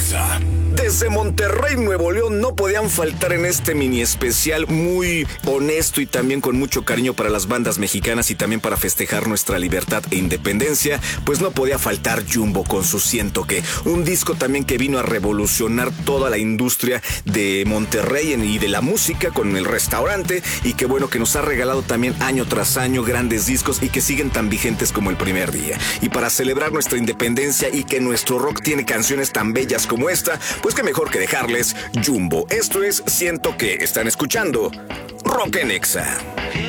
Exa. Desde Monterrey, Nuevo León, no podían faltar en este mini especial muy honesto y también con mucho cariño para las bandas mexicanas y también para festejar nuestra libertad e independencia, pues no podía faltar Jumbo con su Siento Que, un disco también que vino a revolucionar toda la industria de Monterrey y de la música con el restaurante, y que bueno, que nos ha regalado también año tras año grandes discos y que siguen tan vigentes como el primer día. Y para celebrar nuestra independencia y que nuestro rock tiene canciones tan bellas como esta, pues qué mejor que dejarles Jumbo. Esto es Siento Que. Están escuchando Rock en Exa.